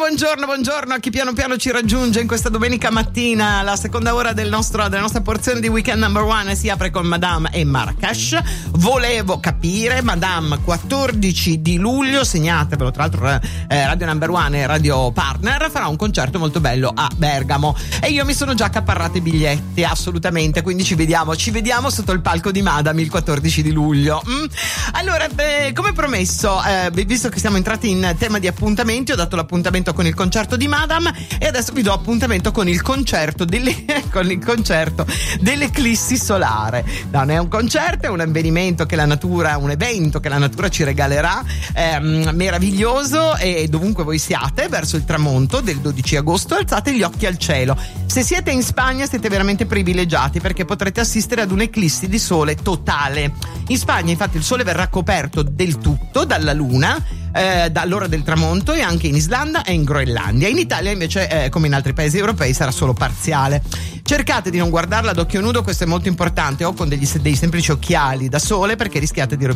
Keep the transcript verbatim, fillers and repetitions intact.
buongiorno, buongiorno a chi piano piano ci raggiunge in questa domenica mattina. La seconda ora del nostro, della nostra porzione di Weekend Number One si apre con Madame e Marrakesh. Volevo capire, Madame, quattordici di luglio, segnatevelo, tra l'altro eh, Radio Number One e Radio Partner, farà un concerto molto bello a Bergamo e io mi sono già accaparrato i biglietti, assolutamente, quindi ci vediamo, ci vediamo sotto il palco di Madame il quattordici di luglio. Mm? Allora, beh, come promesso, eh, visto che siamo entrati in tema di appuntamenti, ho dato l'appuntamento con il concerto di Madame e adesso vi do appuntamento con il concerto delle, con il concerto dell'eclissi solare. Non è un concerto, è un avvenimento che la natura, un evento che la natura ci regalerà, ehm, meraviglioso, e dovunque voi siate verso il tramonto del dodici agosto alzate gli occhi al cielo. Se siete in Spagna siete veramente privilegiati perché potrete assistere ad un'eclissi di sole totale. In Spagna infatti il sole verrà coperto del tutto dalla luna Eh, dall'ora del tramonto, e anche in Islanda e in Groenlandia. In Italia invece, eh, come in altri paesi europei, sarà solo parziale. Cercate di non guardarla ad occhio nudo, questo è molto importante, o con degli, dei semplici occhiali da sole, perché rischiate di